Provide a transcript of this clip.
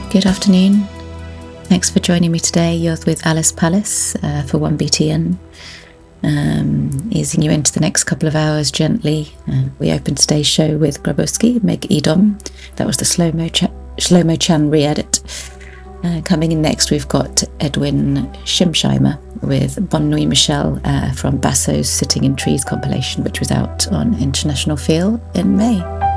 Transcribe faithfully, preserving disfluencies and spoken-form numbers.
Good afternoon. Thanks for joining me today. You're with Alice Palace uh, for one B T N. Um, easing you into the next couple of hours gently. Uh, we opened today's show with Grabowski, Meg Edom. That was the Slow-Mo Cha- Shlomo Chan re-edit. Uh, coming in next, we've got Edwin Shimsheimer with Bonne Nuit Michel uh, from Basso's Sitting in Trees compilation, which was out on International Feel in May.